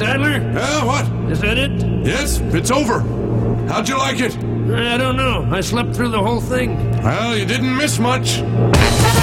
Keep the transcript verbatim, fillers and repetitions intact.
Sadler? Yeah, what? Is that it? Yes, it's over. How'd you like it? I don't know. I slept through the whole thing. Well, you didn't miss much.